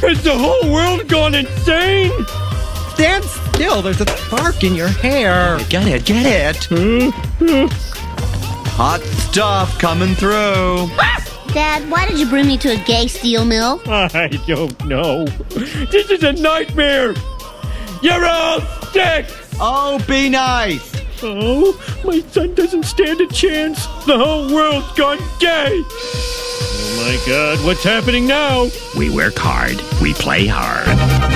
Has the whole world gone insane? Stand still. There's a spark in your hair. Get it. Hot stuff coming through. Dad, why did you bring me to a gay steel mill? I don't know. This is a nightmare. You're all sick. Oh, be nice. Oh, my son doesn't stand a chance. The whole world's gone gay. Oh, my God. What's happening now? We work hard. We play hard.